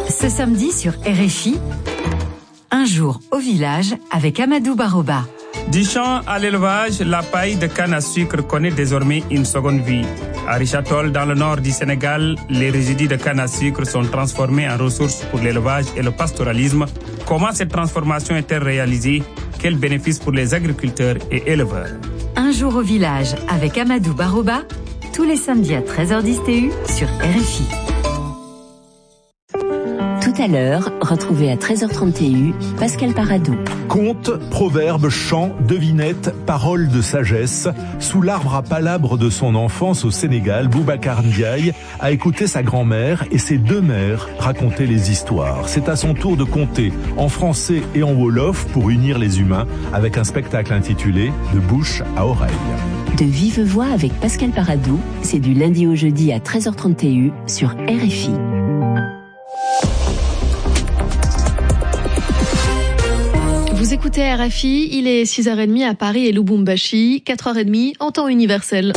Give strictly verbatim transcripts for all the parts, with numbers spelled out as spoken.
Ce samedi sur R F I, un jour au village avec Amadou Baroba. Du champ à l'élevage, la paille de canne à sucre connaît désormais une seconde vie. À Richard-Toll, dans le nord du Sénégal, les résidus de canne à sucre sont transformés en ressources pour l'élevage et le pastoralisme. Comment cette transformation est-elle réalisée? Quels bénéfices pour les agriculteurs et éleveurs? Un jour au village avec Amadou Baroba, tous les samedis à treize heures dix T U sur R F I. Tout à l'heure, retrouvez à treize heures trente T U Pascal Paradou. Contes, proverbes, chants, devinettes, paroles de sagesse. Sous l'arbre à palabres de son enfance au Sénégal, Boubacar Ndiaye a écouté sa grand-mère et ses deux mères raconter les histoires. C'est à son tour de conter en français et en wolof pour unir les humains avec un spectacle intitulé « De bouche à oreille ». De vive voix avec Pascal Paradou, c'est du lundi au jeudi à treize heures trente T U sur R F I. Vous écoutez R F I, il est six heures trente à Paris et Lubumbashi, quatre heures trente en temps universel.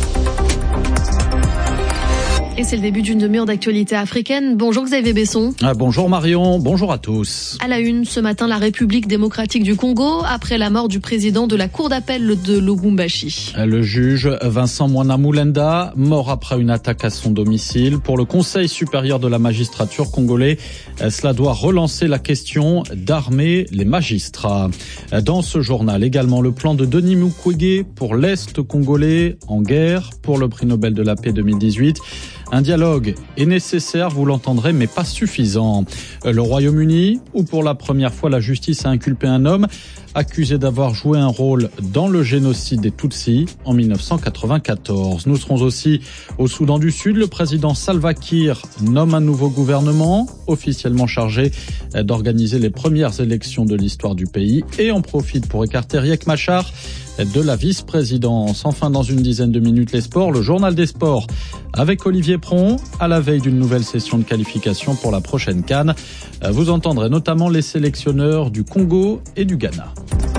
Et c'est le début d'une demi-heure d'actualité africaine. Bonjour Xavier Besson. Ah, bonjour Marion, bonjour à tous. À la une, ce matin, la République démocratique du Congo, après la mort du président de la cour d'appel de Lubumbashi. Le juge Vincent Mwana Mulenda, mort après une attaque à son domicile. Pour le Conseil supérieur de la magistrature congolais, cela doit relancer la question d'armer les magistrats. Dans ce journal, également le plan de Denis Mukwege pour l'Est congolais en guerre pour le prix Nobel de la paix deux mille dix-huit. Un dialogue est nécessaire, vous l'entendrez, mais pas suffisant. Le Royaume-Uni, où pour la première fois la justice a inculpé un homme accusé d'avoir joué un rôle dans le génocide des Tutsis en mille neuf cent quatre-vingt-quatorze. Nous serons aussi au Soudan du Sud. Le président Salva Kiir nomme un nouveau gouvernement officiellement chargé d'organiser les premières élections de l'histoire du pays et en profite pour écarter Riek Machar de la vice-présidence. Enfin, dans une dizaine de minutes, les sports, le journal des sports avec Olivier Pron à la veille d'une nouvelle session de qualification pour la prochaine CAN. Vous entendrez notamment les sélectionneurs du Congo et du Ghana.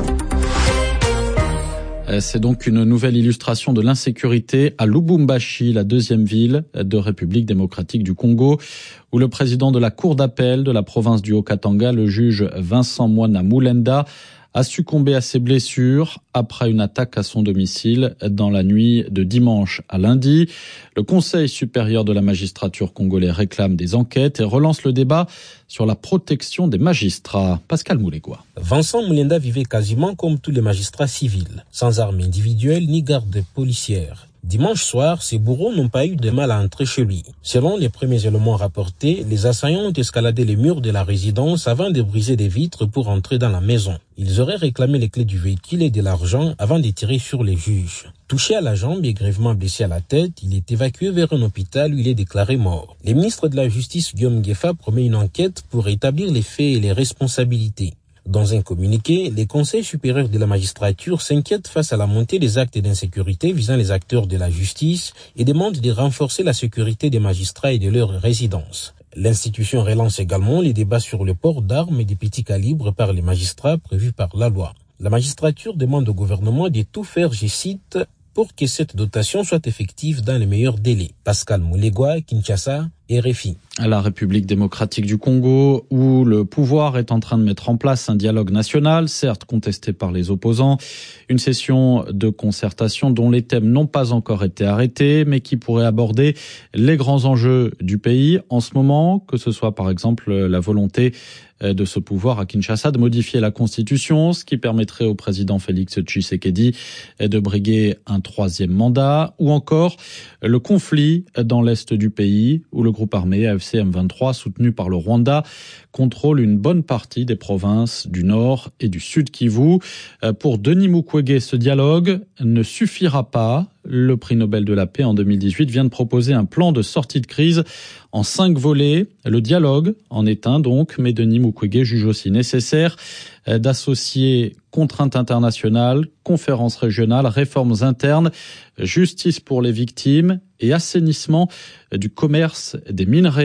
C'est donc une nouvelle illustration de l'insécurité à Lubumbashi, la deuxième ville de République démocratique du Congo, où le président de la cour d'appel de la province du Haut-Katanga, le juge Vincent Mwana Mulenda, a succombé à ses blessures après une attaque à son domicile dans la nuit de dimanche à lundi. Le Conseil supérieur de la magistrature congolais réclame des enquêtes et relance le débat sur la protection des magistrats. Pascal Moulégois. Vincent Mulenda vivait quasiment comme tous les magistrats civils, sans armes individuelles ni garde policière. Dimanche soir, ses bourreaux n'ont pas eu de mal à entrer chez lui. Selon les premiers éléments rapportés, les assaillants ont escaladé les murs de la résidence avant de briser des vitres pour entrer dans la maison. Ils auraient réclamé les clés du véhicule et de l'argent avant de tirer sur les juges. Touché à la jambe et grièvement blessé à la tête, il est évacué vers un hôpital où il est déclaré mort. Le ministre de la Justice, Guillaume Gueffa, promet une enquête pour établir les faits et les responsabilités. Dans un communiqué, les conseils supérieurs de la magistrature s'inquiètent face à la montée des actes d'insécurité visant les acteurs de la justice et demandent de renforcer la sécurité des magistrats et de leurs résidences. L'institution relance également les débats sur le port d'armes et des petits calibres par les magistrats prévus par la loi. La magistrature demande au gouvernement de tout faire, je cite, pour que cette dotation soit effective dans les meilleurs délais. Pascal Moulégois, Kinshasa, R F I. À la République démocratique du Congo, où le pouvoir est en train de mettre en place un dialogue national, certes contesté par les opposants, une session de concertation dont les thèmes n'ont pas encore été arrêtés, mais qui pourrait aborder les grands enjeux du pays en ce moment, que ce soit par exemple la volonté de ce pouvoir à Kinshasa de modifier la Constitution, ce qui permettrait au président Félix Tshisekedi de briguer un troisième mandat, ou encore le conflit dans l'est du pays, où le groupe armé A F C M vingt-trois, soutenu par le Rwanda, contrôle une bonne partie des provinces du Nord et du Sud Kivu. Pour Denis Mukwege, ce dialogue ne suffira pas. Le prix Nobel de la paix en deux mille dix-huit vient de proposer un plan de sortie de crise en cinq volets. Le dialogue en est un donc, mais Denis Mukwege juge aussi nécessaire d'associer contraintes internationales, conférences régionales, réformes internes, justice pour les victimes et assainissement du commerce des minerais.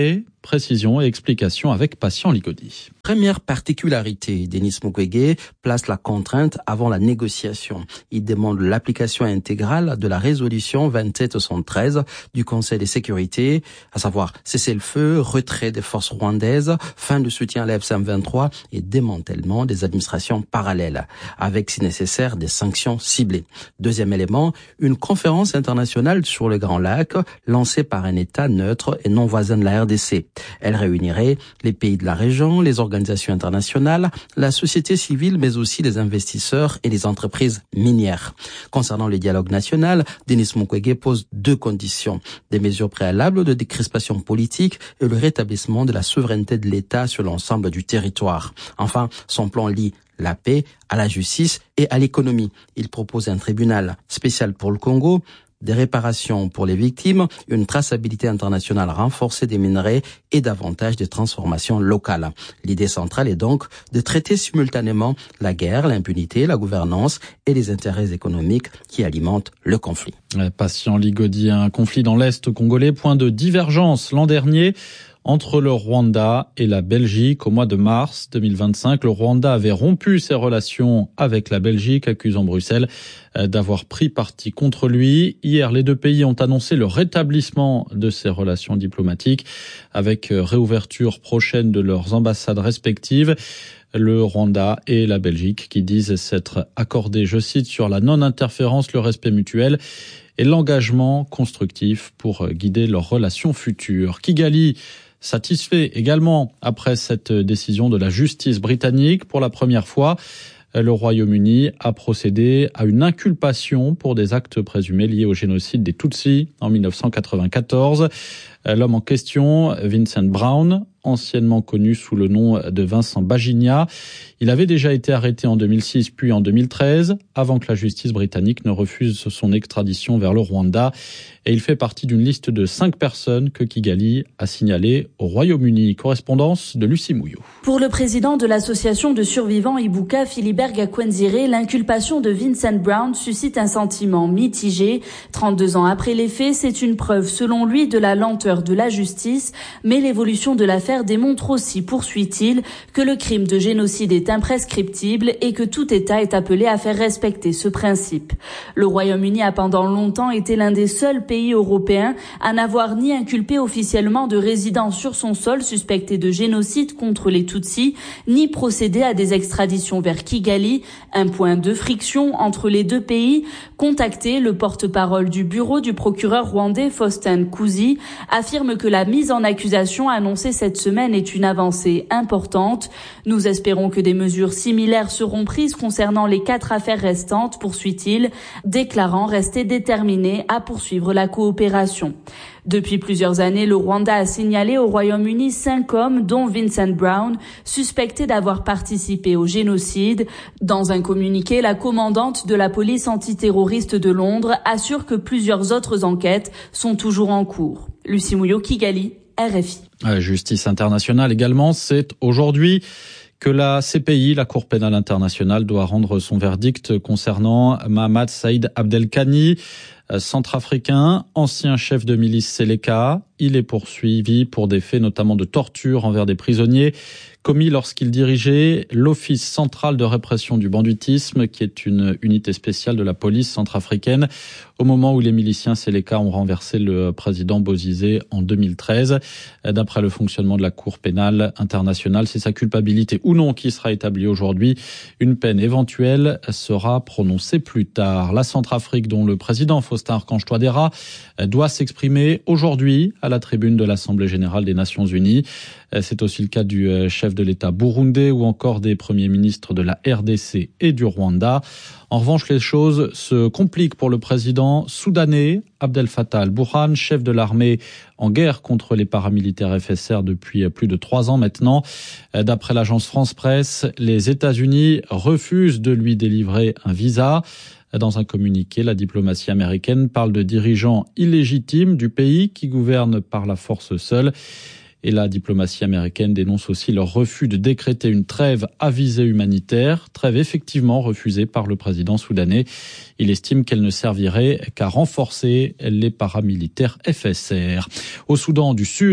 Précision et explication avec Patient Ligodi. Première particularité, Denis Mukwege place la contrainte avant la négociation. Il demande l'application intégrale de la résolution vingt-sept soixante-treize du Conseil de sécurité, à savoir cessez-le-feu, retrait des forces rwandaises, fin de soutien à la F C M vingt-trois et démantèlement des administrations parallèles, avec si nécessaire des sanctions ciblées. Deuxième élément, une conférence internationale sur le Grand Lac lancée par un État neutre et non voisin de la R D C. Elle réunirait les pays de la région, les organisations internationales, la société civile, mais aussi les investisseurs et les entreprises minières. Concernant le dialogue national, Denis Mukwege pose deux conditions. Des mesures préalables de décrispation politique et le rétablissement de la souveraineté de l'État sur l'ensemble du territoire. Enfin, son plan lie la paix à la justice et à l'économie. Il propose un tribunal spécial pour le Congo, des réparations pour les victimes, une traçabilité internationale renforcée des minerais et davantage de transformations locales. L'idée centrale est donc de traiter simultanément la guerre, l'impunité, la gouvernance et les intérêts économiques qui alimentent le conflit. Patient Ligodi, un conflit dans l'Est congolais, point de divergence l'an dernier entre le Rwanda et la Belgique. Au mois de mars deux mille vingt-cinq, le Rwanda avait rompu ses relations avec la Belgique, accusant Bruxelles d'avoir pris parti contre lui. Hier, les deux pays ont annoncé le rétablissement de ces relations diplomatiques avec réouverture prochaine de leurs ambassades respectives. Le Rwanda et la Belgique qui disent s'être accordés, je cite, sur la non-interférence, le respect mutuel et l'engagement constructif pour guider leurs relations futures. Kigali satisfait également après cette décision de la justice britannique. Pour la première fois, le Royaume-Uni a procédé à une inculpation pour des actes présumés liés au génocide des Tutsis en dix-neuf cent quatre-vingt-quatorze. L'homme en question, Vincent Brown, anciennement connu sous le nom de Vincent Baginia. Il avait déjà été arrêté en deux mille six puis en deux mille treize, avant que la justice britannique ne refuse son extradition vers le Rwanda. Et il fait partie d'une liste de cinq personnes que Kigali a signalées au Royaume-Uni. Correspondance de Lucie Mouillot. Pour le président de l'association de survivants Ibuka, Philibert Gakwenzire, l'inculpation de Vincent Brown suscite un sentiment mitigé. trente-deux ans après les faits, c'est une preuve, selon lui, de la lenteur de la justice. Mais l'évolution de l'affaire démontre aussi, poursuit-il, que le crime de génocide est imprescriptible et que tout État est appelé à faire respecter ce principe. Le Royaume-Uni a pendant longtemps été l'un des seuls pays européens à n'avoir ni inculpé officiellement de résidents sur son sol suspectés de génocide contre les Tutsis, ni procédé à des extraditions vers Kigali, un point de friction entre les deux pays. Contacté, le porte-parole du bureau du procureur rwandais Faustin Kuzi affirme que la mise en accusation annoncée cette semaine est une avancée importante. Nous espérons que des mesures similaires seront prises concernant les quatre affaires restantes, poursuit-il, déclarant rester déterminé à poursuivre la coopération. Depuis plusieurs années, le Rwanda a signalé au Royaume-Uni cinq hommes, dont Vincent Brown, suspectés d'avoir participé au génocide. Dans un communiqué, la commandante de la police antiterroriste de Londres assure que plusieurs autres enquêtes sont toujours en cours. Lucie Mouillot, Kigali, R F I. La justice internationale également, c'est aujourd'hui que la C P I, la Cour pénale internationale, doit rendre son verdict concernant Mohamed Saïd Abdelkani, centrafricain, ancien chef de milice Seleka. Il est poursuivi pour des faits notamment de torture envers des prisonniers commis lorsqu'il dirigeait l'Office central de répression du banditisme, qui est une unité spéciale de la police centrafricaine, au moment où les miliciens Seleka ont renversé le président Bozizé en deux mille treize. D'après le fonctionnement de la Cour pénale internationale, c'est sa culpabilité ou non qui sera établie aujourd'hui. Une peine éventuelle sera prononcée plus tard. La Centrafrique, dont le président Faustin Archange Touadéra doit s'exprimer aujourd'hui à la tribune de l'Assemblée générale des Nations unies. C'est aussi le cas du chef de l'État burundais ou encore des premiers ministres de la R D C et du Rwanda. En revanche, les choses se compliquent pour le président soudanais Abdel Fattah al-Burhan, chef de l'armée en guerre contre les paramilitaires F S R depuis plus de trois ans maintenant. D'après l'agence France Presse, les États-Unis refusent de lui délivrer un visa. Dans un communiqué, la diplomatie américaine parle de dirigeants illégitimes du pays qui gouvernent par la force seule. Et la diplomatie américaine dénonce aussi leur refus de décréter une trêve à visée humanitaire, trêve effectivement refusée par le président soudanais. Il estime qu'elle ne servirait qu'à renforcer les paramilitaires F S R. Au Soudan du Sud,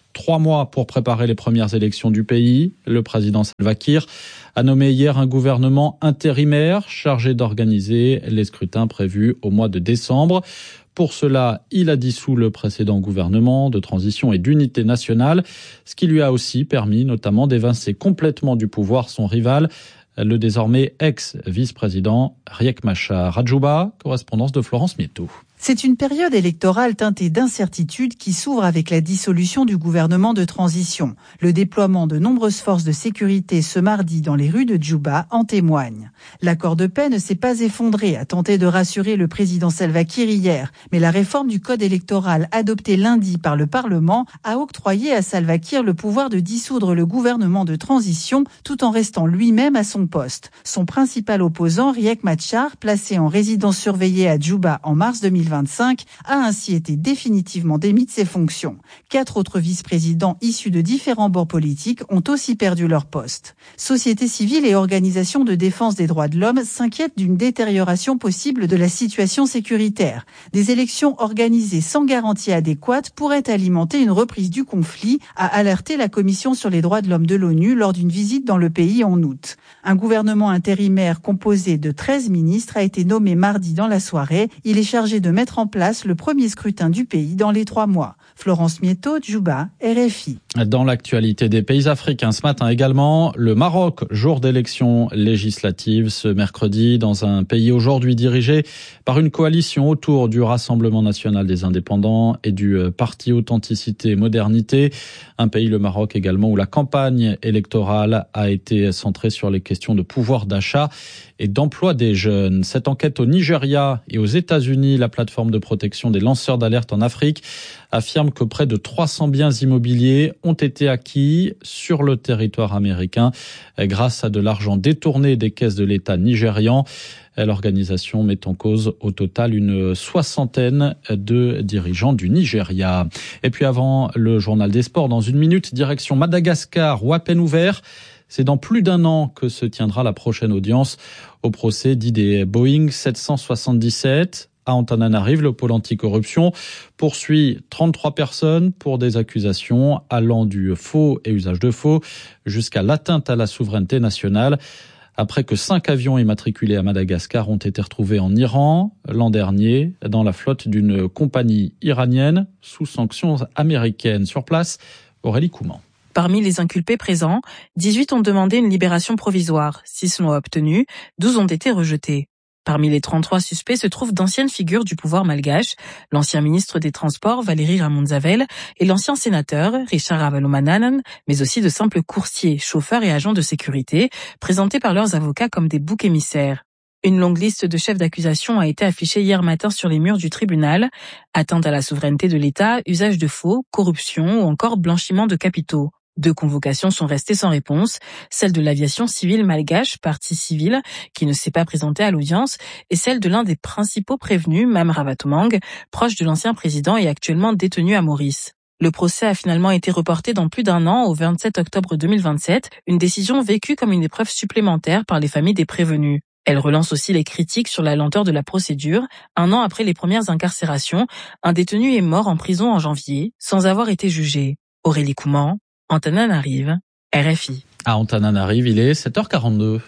Trois mois pour préparer les premières élections du pays. Le président Salva Kiir a nommé hier un gouvernement intérimaire chargé d'organiser les scrutins prévus au mois de décembre. Pour cela, il a dissous le précédent gouvernement de transition et d'unité nationale, ce qui lui a aussi permis notamment d'évincer complètement du pouvoir son rival, le désormais ex-vice-président Riek Machar. À Djouba, correspondance de Florence Mieto. C'est une période électorale teintée d'incertitude qui s'ouvre avec la dissolution du gouvernement de transition. Le déploiement de nombreuses forces de sécurité ce mardi dans les rues de Djouba en témoigne. L'accord de paix ne s'est pas effondré, a tenté de rassurer le président Salva Kiir hier, mais la réforme du code électoral adoptée lundi par le Parlement a octroyé à Salva Kiir le pouvoir de dissoudre le gouvernement de transition tout en restant lui-même à son poste. Son principal opposant, Riek Machar, placé en résidence surveillée à Djouba en mars deux mille vingt-cinq, a ainsi été définitivement démis de ses fonctions. Quatre autres vice-présidents issus de différents bords politiques ont aussi perdu leur poste. Société civile et organisations de défense des droits de l'homme s'inquiètent d'une détérioration possible de la situation sécuritaire. Des élections organisées sans garantie adéquate pourraient alimenter une reprise du conflit, a alerté la Commission sur les droits de l'homme de l'ONU lors d'une visite dans le pays en août. Un gouvernement intérimaire composé de treize ministres a été nommé mardi dans la soirée. Il est chargé de mettre en place le premier scrutin du pays dans les trois mois. Florence Mieto, Djouba, R F I. Dans l'actualité des pays africains ce matin également, le Maroc, jour d'élections législatives ce mercredi dans un pays aujourd'hui dirigé par une coalition autour du Rassemblement national des indépendants et du Parti Authenticité et Modernité. Un pays, le Maroc également, où la campagne électorale a été centrée sur les questions de pouvoir d'achat et d'emploi des jeunes. Cette enquête au Nigeria et aux États-Unis, la plateforme de protection des lanceurs d'alerte en Afrique, affirme que près de trois cents biens immobiliers ont été acquis sur le territoire américain grâce à de l'argent détourné des caisses de l'État nigérian. L'organisation met en cause au total une soixantaine de dirigeants du Nigeria. Et puis avant le journal des sports, dans une minute, direction Madagascar, ou à peine ouvert. C'est dans plus d'un an que se tiendra la prochaine audience au procès dit des Boeing sept cent soixante-dix-sept. À Antananarive, le pôle anticorruption poursuit trente-trois personnes pour des accusations allant du faux et usage de faux jusqu'à l'atteinte à la souveraineté nationale. Après que cinq avions immatriculés à Madagascar ont été retrouvés en Iran l'an dernier dans la flotte d'une compagnie iranienne sous sanctions américaines. Sur place, Aurélie Couman. Parmi les inculpés présents, dix-huit ont demandé une libération provisoire, six l'ont obtenue, douze ont été rejetés. Parmi les trente-trois suspects se trouvent d'anciennes figures du pouvoir malgache, l'ancien ministre des Transports Valérie Ramonzavel et l'ancien sénateur Richard Ravalomanana, mais aussi de simples coursiers, chauffeurs et agents de sécurité, présentés par leurs avocats comme des boucs émissaires. Une longue liste de chefs d'accusation a été affichée hier matin sur les murs du tribunal. Atteinte à la souveraineté de l'État, usage de faux, corruption ou encore blanchiment de capitaux. Deux convocations sont restées sans réponse, celle de l'aviation civile malgache, partie civile, qui ne s'est pas présentée à l'audience, et celle de l'un des principaux prévenus, Mam Ravatomang, proche de l'ancien président et actuellement détenu à Maurice. Le procès a finalement été reporté dans plus d'un an, au vingt-sept octobre deux mille vingt-sept, une décision vécue comme une épreuve supplémentaire par les familles des prévenus. Elle relance aussi les critiques sur la lenteur de la procédure. Un an après les premières incarcérations, un détenu est mort en prison en janvier, sans avoir été jugé. Aurélie Couman, Antananarive, R F I. À Antananarive, il est sept heures quarante-deux.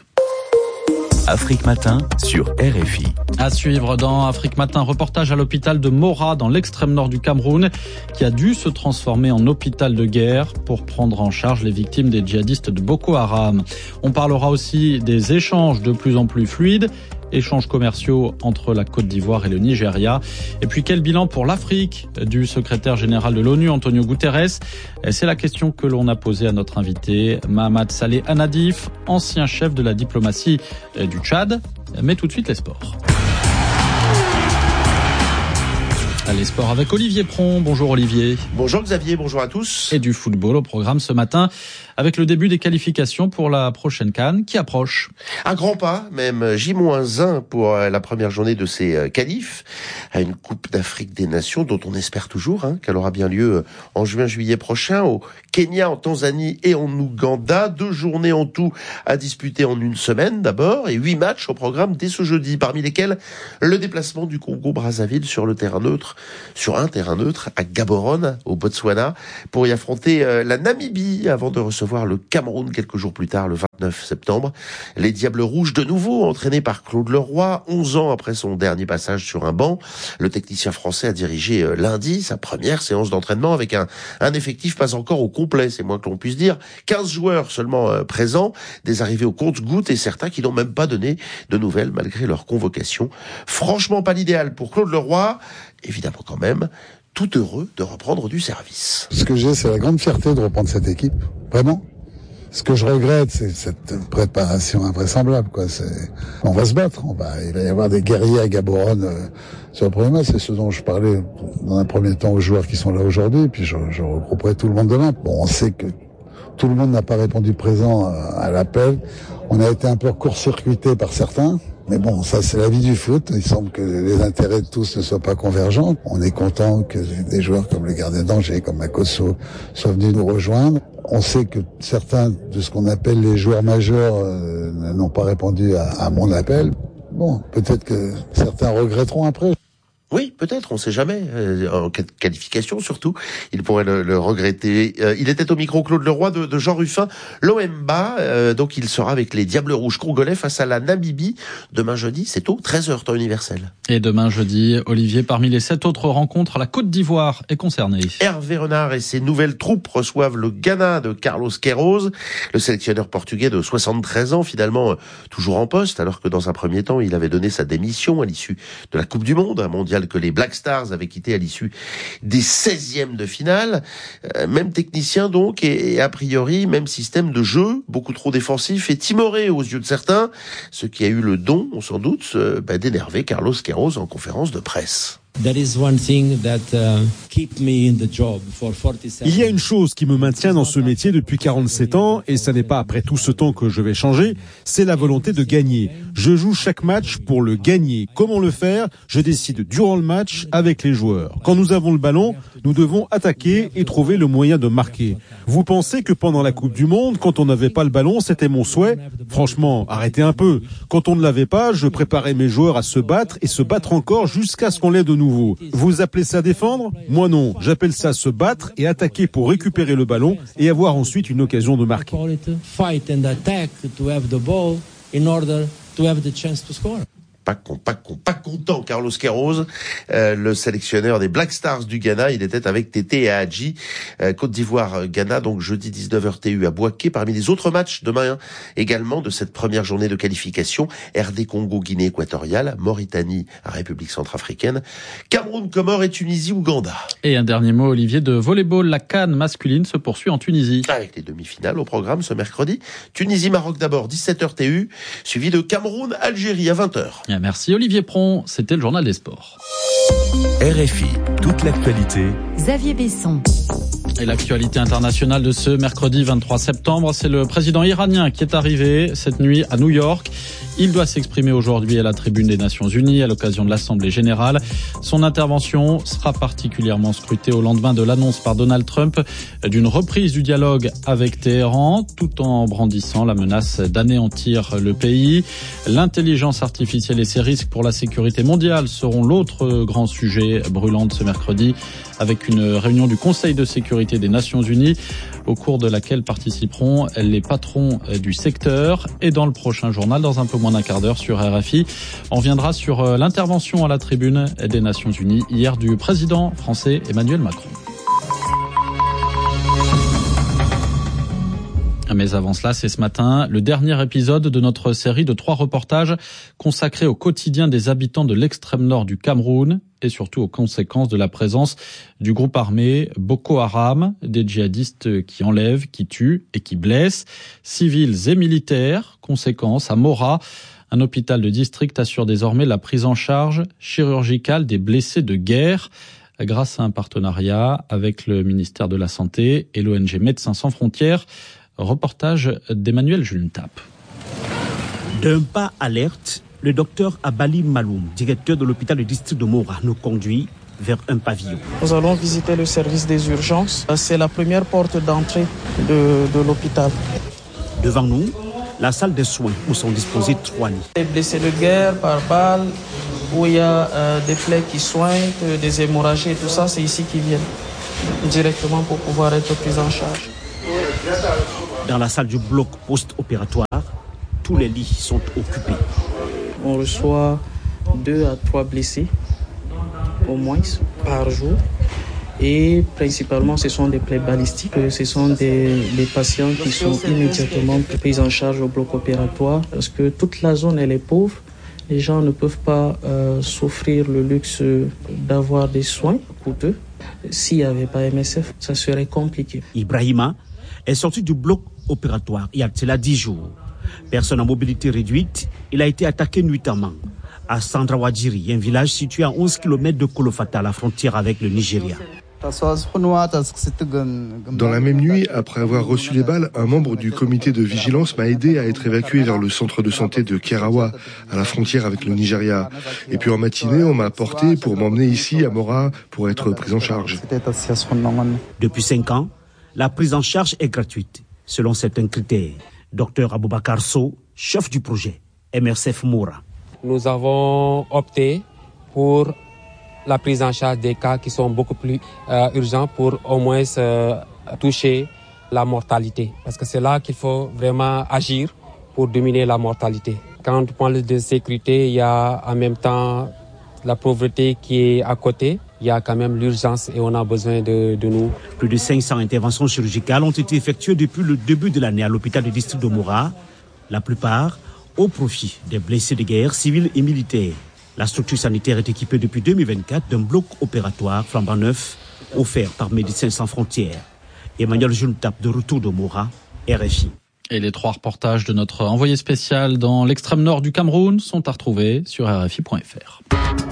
Afrique Matin sur R F I. À suivre dans Afrique Matin, reportage à l'hôpital de Mora dans l'extrême nord du Cameroun qui a dû se transformer en hôpital de guerre pour prendre en charge les victimes des djihadistes de Boko Haram. On parlera aussi des échanges de plus en plus fluides, échanges commerciaux entre la Côte d'Ivoire et le Nigeria. Et puis quel bilan pour l'Afrique du secrétaire général de l'ONU, Antonio Guterres? C'est la question que l'on a posée à notre invité, Mahamat Saleh Anadif, ancien chef de la diplomatie du Tchad. Mais tout de suite les sports. Les sports avec Olivier Pron. Bonjour Olivier. Bonjour Xavier, bonjour à tous. Et du football au programme ce matin avec le début des qualifications pour la prochaine CAN qui approche. Un grand pas, même J moins un pour la première journée de ces qualifs à une Coupe d'Afrique des Nations dont on espère toujours hein, qu'elle aura bien lieu en juin-juillet prochain au Kenya, en Tanzanie et en Ouganda. Deux journées en tout à disputer en une semaine d'abord et huit matchs au programme dès ce jeudi, parmi lesquels le déplacement du Congo-Brazzaville sur le terrain neutre rencontre sur un terrain neutre à Gaborone, au Botswana, pour y affronter euh, la Namibie avant de recevoir le Cameroun quelques jours plus tard, le vingt-neuf septembre. Les Diables Rouges, de nouveau entraînés par Claude Leroy, onze ans après son dernier passage sur un banc. Le technicien français a dirigé euh, lundi sa première séance d'entraînement avec un, un effectif pas encore au complet, c'est moins que l'on puisse dire. quinze joueurs seulement euh, présents, des arrivées au compte-gouttes et certains qui n'ont même pas donné de nouvelles malgré leur convocation. Franchement pas l'idéal pour Claude Leroy, évidemment quand même, tout heureux de reprendre du service. Ce que j'ai, c'est la grande fierté de reprendre cette équipe, vraiment. Ce que je regrette, c'est cette préparation invraisemblable, quoi. C'est, on va se battre, on va, il va y avoir des guerriers à Gaborone euh, sur le premier match. C'est ce dont je parlais dans un premier temps aux joueurs qui sont là aujourd'hui, puis je, je regrouperai tout le monde demain. Bon, on sait que tout le monde n'a pas répondu présent à l'appel. On a été un peu court-circuité par certains. Mais bon, ça c'est la vie du foot. Il semble que les intérêts de tous ne soient pas convergents. On est content que des joueurs comme le gardien d'Angers, comme Makosso, soient venus nous rejoindre. On sait que certains de ce qu'on appelle les joueurs majeurs euh, n'ont pas répondu à, à mon appel. Bon, peut-être que certains regretteront après. Oui, peut-être, on ne sait jamais. Euh, en qualification, surtout, il pourrait le, le regretter. Euh, il était au micro Claude Leroy de, de Jean Ruffin, l'O M B A. Euh, donc, il sera avec les Diables Rouges congolais face à la Namibie. Demain jeudi, c'est au treize heures, temps universel. Et demain jeudi, Olivier, parmi les sept autres rencontres, la Côte d'Ivoire est concernée. Hervé Renard et ses nouvelles troupes reçoivent le Ghana de Carlos Queiroz, le sélectionneur portugais de soixante-treize ans, finalement toujours en poste, alors que dans un premier temps, il avait donné sa démission à l'issue de la Coupe du Monde, un mondial que les Black Stars avaient quitté à l'issue des seizièmes de finale. Euh, même technicien donc, et, et a priori, même système de jeu, beaucoup trop défensif et timoré aux yeux de certains, ce qui a eu le don, on s'en doute, euh, bah, d'énerver Carlos Queiroz en conférence de presse. There is one thing that uh, keep me in the job for forty-seven. Il y a une chose qui me maintient dans ce métier depuis quarante-sept ans, et ça n'est pas après tout ce temps que je vais changer, c'est la volonté de gagner. Je joue chaque match pour le gagner. Comment le faire? Je décide durant le match avec les joueurs. Quand nous avons le ballon, nous devons attaquer et trouver le moyen de marquer. Vous pensez que pendant la Coupe du Monde, quand on n'avait pas le ballon, c'était mon souhait? Franchement, arrêtez un peu. Quand on ne l'avait pas, je préparais mes joueurs à se battre et se battre encore jusqu'à ce qu'on l'ait de nouveau. Vous appelez ça défendre? Moi non, j'appelle ça se battre et attaquer pour récupérer le ballon et avoir ensuite une occasion de marquer. Pas con, pas con, pas content, Carlos Queiroz, euh, le sélectionneur des Black Stars du Ghana. Il était avec Tété et Hadji. Euh, Côte d'Ivoire, Ghana, donc jeudi dix-neuf heures T U à Bouaké. Parmi les autres matchs demain, hein, également de cette première journée de qualification, R D Congo, Guinée équatoriale, Mauritanie, République centrafricaine, Cameroun, Comores et Tunisie, Ouganda. Et un dernier mot, Olivier, de volleyball. La CAN masculine se poursuit en Tunisie. Avec les demi-finales au programme ce mercredi. Tunisie-Maroc d'abord, dix-sept heures T U, suivi de Cameroun-Algérie à vingt heures. Merci Olivier Pron, c'était le journal des sports. R F I, toute l'actualité. Xavier Besson. Et l'actualité internationale de ce mercredi vingt-trois septembre, c'est le président iranien qui est arrivé cette nuit à New York. Il doit s'exprimer aujourd'hui à la tribune des Nations Unies à l'occasion de l'Assemblée générale. Son intervention sera particulièrement scrutée au lendemain de l'annonce par Donald Trump d'une reprise du dialogue avec Téhéran, tout en brandissant la menace d'anéantir le pays. L'intelligence artificielle et ses risques pour la sécurité mondiale seront l'autre grand sujet brûlant de ce mercredi, avec une réunion du Conseil de sécurité des Nations Unies, au cours de laquelle participeront les patrons du secteur. Et dans le prochain journal, dans un peu moins d'un quart d'heure sur R F I, on reviendra sur l'intervention à la tribune des Nations Unies hier du président français Emmanuel Macron. Mais avant cela, c'est ce matin le dernier épisode de notre série de trois reportages consacrés au quotidien des habitants de l'extrême nord du Cameroun et surtout aux conséquences de la présence du groupe armé Boko Haram, des djihadistes qui enlèvent, qui tuent et qui blessent, civils et militaires. Conséquence, à Mora, un hôpital de district assure désormais la prise en charge chirurgicale des blessés de guerre, grâce à un partenariat avec le ministère de la Santé et l'O N G Médecins sans frontières. Reportage d'Emmanuel Juntap. D'un pas alerte, le docteur Abali Maloum, directeur de l'hôpital du district de Mora, nous conduit vers un pavillon. Nous allons visiter le service des urgences. C'est la première porte d'entrée de, de l'hôpital. Devant nous, la salle des soins où sont disposés trois lits. Les blessés de guerre par balle, où il y a euh, des plaies qui soignent, des hémorragies et tout ça, c'est ici qu'ils viennent directement pour pouvoir être pris en charge. Dans la salle du bloc post-opératoire, tous les lits sont occupés. On reçoit deux à trois blessés, au moins, par jour. Et principalement, ce sont des plaies balistiques. Ce sont des, des patients qui sont immédiatement pris en charge au bloc opératoire parce que toute la zone, elle est pauvre. Les gens ne peuvent pas euh, s'offrir le luxe d'avoir des soins coûteux. S'il n'y avait pas M S F, ça serait compliqué. Ibrahima est sorti du bloc opératoire il y a cela dix jours. Personne à mobilité réduite, il a été attaqué nuitamment à Sandrawadjiri, un village situé à onze kilomètres de Kolofata, à la frontière avec le Nigeria. Dans la même nuit, après avoir reçu les balles, un membre du comité de vigilance m'a aidé à être évacué vers le centre de santé de Kerawa, à la frontière avec le Nigeria. Et puis en matinée, on m'a porté pour m'emmener ici à Mora pour être pris en charge. Depuis cinq ans, la prise en charge est gratuite, selon certains critères. Docteur Aboubakar Sow, chef du projet M R C F Mora. Nous avons opté pour la prise en charge des cas qui sont beaucoup plus euh, urgents pour au moins euh, toucher la mortalité. Parce que c'est là qu'il faut vraiment agir pour diminuer la mortalité. Quand on parle de sécurité, il y a en même temps la pauvreté qui est à côté. Il y a quand même l'urgence et on a besoin de, de nous. Plus de cinq cents interventions chirurgicales ont été effectuées depuis le début de l'année à l'hôpital du district de Mora. La plupart au profit des blessés de guerre civils et militaires. La structure sanitaire est équipée depuis deux mille vingt-quatre d'un bloc opératoire flambant neuf offert par Médecins sans frontières. Emmanuel Juntap de retour de Mora, R F I. Et les trois reportages de notre envoyé spécial dans l'extrême nord du Cameroun sont à retrouver sur R F I point F R.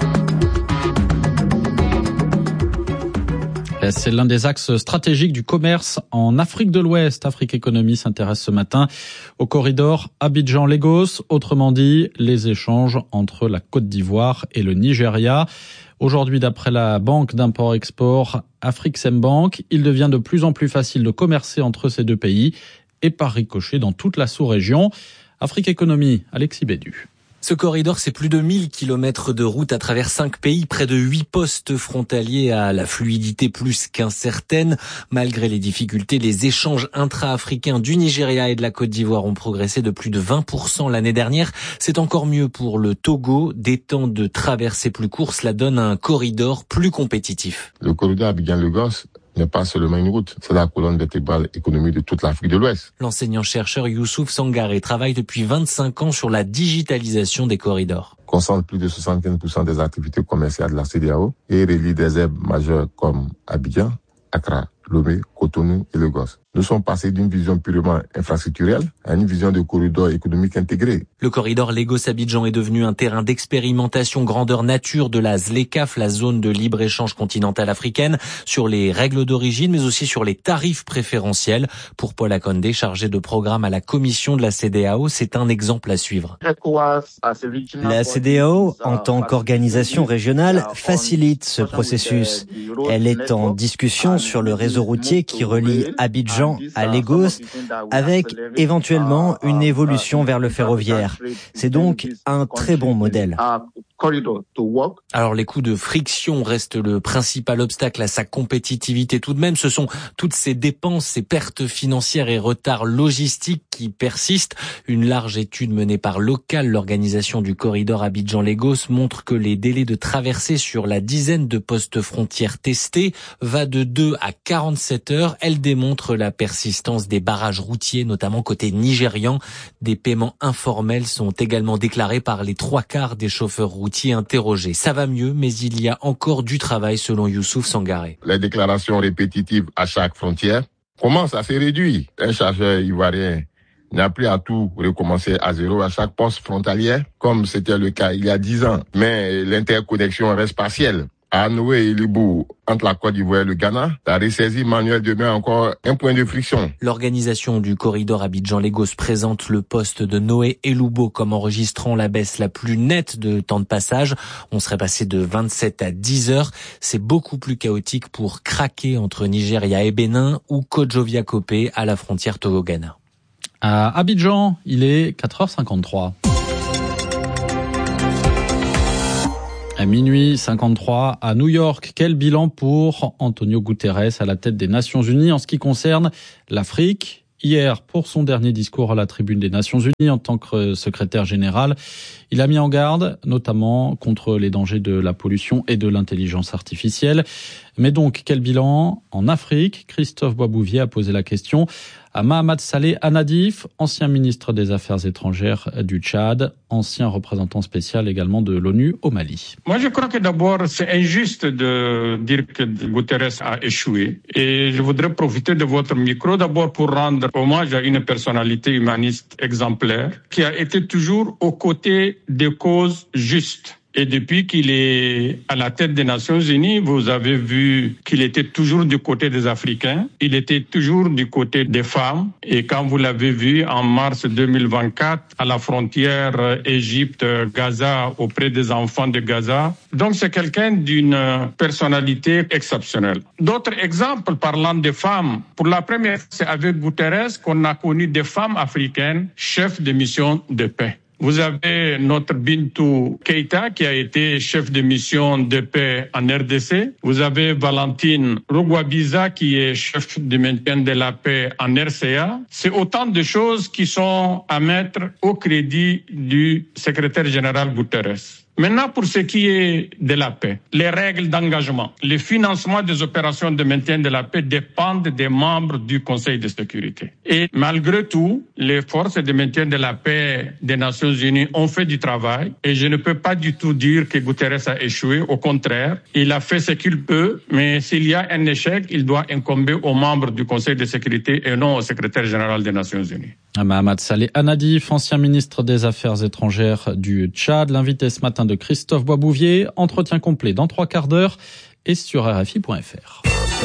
C'est l'un des axes stratégiques du commerce en Afrique de l'Ouest. Afrique Économie s'intéresse ce matin au corridor Abidjan-Lagos, autrement dit les échanges entre la Côte d'Ivoire et le Nigeria. Aujourd'hui, d'après la banque d'import-export Afrixembank, il devient de plus en plus facile de commercer entre ces deux pays et par ricochet dans toute la sous-région. Afrique Économie, Alexis Bédu. Ce corridor, c'est plus de mille kilomètres de route à travers cinq pays, près de huit postes frontaliers à la fluidité plus qu'incertaine. Malgré les difficultés, les échanges intra-africains du Nigeria et de la Côte d'Ivoire ont progressé de plus de vingt pour cent l'année dernière. C'est encore mieux pour le Togo. Des temps de traversée plus courts, cela donne un corridor plus compétitif. Le corridor Abidjan-Lagos n'est pas seulement une route, c'est la colonne vertébrale économique de toute l'Afrique de l'Ouest. L'enseignant-chercheur Youssouf Sangaré travaille depuis vingt-cinq ans sur la digitalisation des corridors. Concentre plus de soixante-quinze pour cent des activités commerciales de la C E D E A O et relie des hubs majeurs comme Abidjan, Accra, Lomé, Cotonou et Lagos. Nous sommes passés d'une vision purement infrastructurelle à une vision de corridor économique intégré. Le corridor Lagos-Abidjan est devenu un terrain d'expérimentation grandeur nature de la ZLECAf, la zone de libre-échange continentale africaine, sur les règles d'origine, mais aussi sur les tarifs préférentiels. Pour Paul Akondé, chargé de programme à la commission de la C E D E A O, c'est un exemple à suivre. La C E D E A O, en tant qu'organisation régionale, facilite ce processus. Elle est en discussion sur le réseau routier qui relie Abidjan à Lagos, avec éventuellement une évolution vers le ferroviaire. C'est donc un très bon modèle. Alors les coûts de friction restent le principal obstacle à sa compétitivité tout de même. Ce sont toutes ces dépenses, ces pertes financières et retards logistiques qui persistent. Une large étude menée par Local, l'organisation du corridor Abidjan-Lagos, montre que les délais de traversée sur la dizaine de postes frontières testés va de deux à quarante-sept heures. Elle démontre la persistance des barrages routiers, notamment côté nigérian. Des paiements informels sont également déclarés par les trois quarts des chauffeurs routiers interrogés. Ça va mieux, mais il y a encore du travail selon Youssouf Sangaré. Les déclarations répétitives à chaque frontière commencent à se réduire. Un chargeur ivoirien n'a plus à tout recommencer à zéro à chaque poste frontalier, comme c'était le cas il y a dix ans. Mais l'interconnexion reste partielle. À Noé et Libou, entre la Côte d'Ivoire et le Ghana, la ressaisie manuelle demeure encore un point de friction. L'organisation du corridor Abidjan-Lagos présente le poste de Noé et Lubo comme enregistrant la baisse la plus nette de temps de passage. On serait passé de vingt-sept à dix heures. C'est beaucoup plus chaotique pour craquer entre Nigeria et Bénin ou Kodjovia-Kopé à la frontière Togo-Ghana. À Abidjan, il est quatre heures cinquante-trois. À minuit cinquante-trois à New York, quel bilan pour Antonio Guterres à la tête des Nations Unies en ce qui concerne l'Afrique? Hier, pour son dernier discours à la tribune des Nations Unies en tant que secrétaire général, il a mis en garde notamment contre les dangers de la pollution et de l'intelligence artificielle. Mais donc, quel bilan en Afrique? Christophe Boisbouvier a posé la question à Mahamat Saleh Anadif, ancien ministre des Affaires étrangères du Tchad, ancien représentant spécial également de l'ONU au Mali. Moi, je crois que d'abord, c'est injuste de dire que Guterres a échoué. Et je voudrais profiter de votre micro d'abord pour rendre hommage à une personnalité humaniste exemplaire qui a été toujours aux côtés des causes justes. Et depuis qu'il est à la tête des Nations Unies, vous avez vu qu'il était toujours du côté des Africains. Il était toujours du côté des femmes. Et quand vous l'avez vu en mars deux mille vingt-quatre, à la frontière Égypte-Gaza, auprès des enfants de Gaza. Donc c'est quelqu'un d'une personnalité exceptionnelle. D'autres exemples parlant des femmes. Pour la première fois, c'est avec Guterres qu'on a connu des femmes africaines chefs de mission de paix. Vous avez notre Bintou Keïta qui a été chef de mission de paix en R D C. Vous avez Valentine Rugwabiza qui est chef de maintien de la paix en R C A. C'est autant de choses qui sont à mettre au crédit du secrétaire général Guterres. Maintenant, pour ce qui est de la paix, les règles d'engagement, le financement des opérations de maintien de la paix dépendent des membres du Conseil de sécurité. Et malgré tout, les forces de maintien de la paix des Nations Unies ont fait du travail et je ne peux pas du tout dire que Guterres a échoué. Au contraire, il a fait ce qu'il peut, mais s'il y a un échec, il doit incomber aux membres du Conseil de sécurité et non au secrétaire général des Nations Unies. Mahamat Saleh Anadif, ancien ministre des Affaires étrangères du Tchad, l'invité ce matin de Christophe Boisbouvier. Entretien complet dans trois quarts d'heure et sur R F I point F R.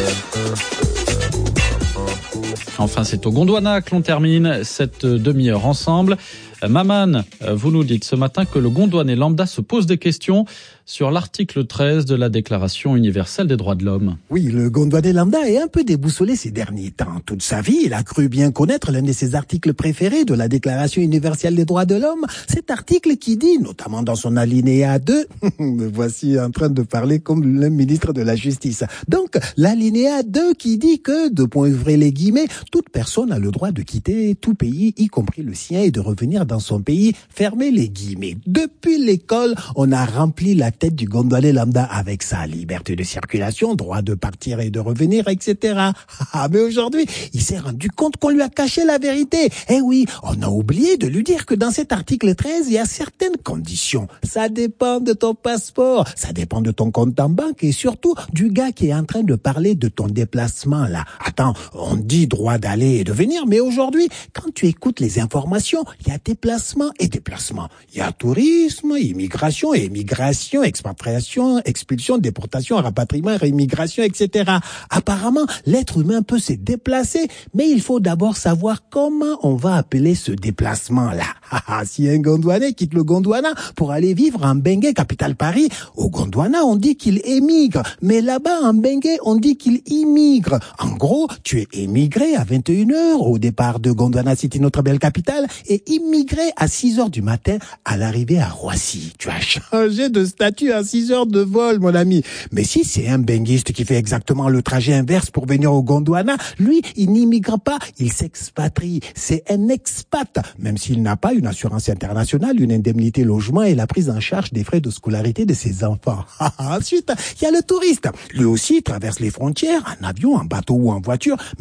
Enfin, c'est au Gondwana que l'on termine cette demi-heure ensemble. Maman, vous nous dites ce matin que le Gondwanais lambda se pose des questions sur l'article treize de la Déclaration universelle des droits de l'homme. Oui, le Gondwanais lambda est un peu déboussolé ces derniers temps. Toute sa vie, il a cru bien connaître l'un de ses articles préférés de la Déclaration universelle des droits de l'homme. Cet article qui dit, notamment dans son alinéa deux, me voici en train de parler comme le ministre de la Justice. Donc, l'alinéa deux qui dit que, de point ouvrir les guillemets, toute personne a le droit de quitter tout pays, y compris le sien, et de revenir dans son pays, fermez les guillemets. Depuis l'école, on a rempli la tête du Gondwanais lambda avec sa liberté de circulation, droit de partir et de revenir, et cetera. Mais aujourd'hui, il s'est rendu compte qu'on lui a caché la vérité. Eh oui, on a oublié de lui dire que dans cet article treize, il y a certaines conditions. Ça dépend de ton passeport, ça dépend de ton compte en banque et surtout du gars qui est en train de parler de ton déplacement là. Attends, on dit droit d'aller et de venir, mais aujourd'hui, quand tu écoutes les informations, il y a déplacement et déplacement. Il y a tourisme, immigration et émigration, expatriation, expulsion, déportation, rapatriement, réimmigration, et cetera. Apparemment, l'être humain peut se déplacer, mais il faut d'abord savoir comment on va appeler ce déplacement-là. Si un Gondwanais quitte le Gondwana pour aller vivre en Bengué, capitale Paris, au Gondwana, on dit qu'il émigre, mais là-bas, en Bengué, on dit qu'il immigre. En gros, tu es émigré à vingt et une heures au départ de Gondwana City, notre belle capitale, et immigré à six heures du matin à l'arrivée à Roissy. Tu as changé de statut à six heures de vol, mon ami. Mais si c'est un benguiste qui fait exactement le trajet inverse pour venir au Gondwana, lui, il n'immigre pas, il s'expatrie. C'est un expat, même s'il n'a pas une assurance internationale, une indemnité logement et la prise en charge des frais de scolarité de ses enfants. Ensuite, il y a le touriste. Lui aussi traverse les frontières en avion, en bateau ou en voiture,